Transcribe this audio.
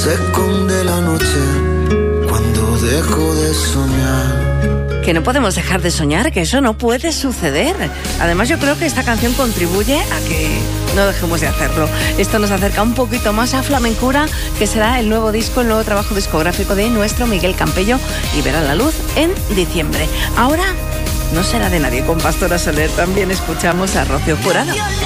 se esconde la noche cuando dejo de soñar. Que no podemos dejar de soñar, que eso no puede suceder. Además, yo creo que esta canción contribuye a que no dejemos de hacerlo. Esto nos acerca un poquito más a Flamencura, que será el nuevo disco, el nuevo trabajo discográfico de nuestro Miguel Campello, y verá la luz en diciembre. Ahora no será de nadie. Con Pastora Soler también escuchamos a Rocío Jurado.